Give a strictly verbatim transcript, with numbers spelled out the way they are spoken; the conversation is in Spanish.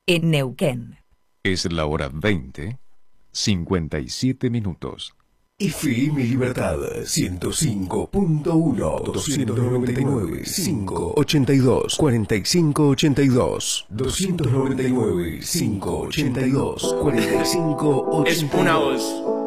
en Neuquén. Es la hora veinte, cincuenta y siete minutos. F M Libertad ciento cinco punto uno, doscientos noventa y nueve, quinientos ochenta y dos, cuarenta y cinco ochenta y dos, doscientos noventa y nueve, quinientos ochenta y dos, cuarenta y cinco ochenta y dos. Es una voz.